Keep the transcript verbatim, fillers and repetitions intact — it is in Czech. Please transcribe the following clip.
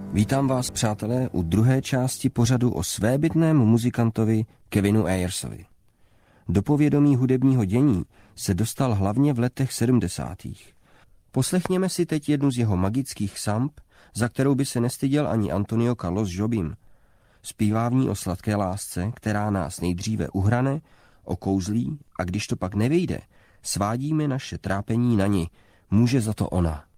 Vítám vás, přátelé, u druhé části pořadu o svébytném muzikantovi Kevinu Ayersovi. Do povědomí hudebního dění se dostal hlavně v letech sedmdesátých. Poslechněme si teď jednu z jeho magických samp, za kterou by se nestyděl ani Antonio Carlos Jobim. Zpívá v ní o sladké lásce, která nás nejdříve uhrane, okouzlí a když to pak nevyjde, svádíme naše trápení na ni. Může za to ona.